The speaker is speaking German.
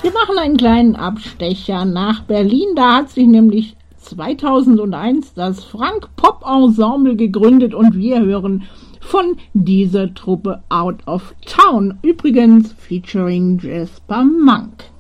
Wir machen einen kleinen Abstecher nach Berlin. Da hat sich nämlich 2001 das Frank Pop Ensemble gegründet und wir hören von dieser Truppe Out of Town, übrigens featuring Jasper Monk.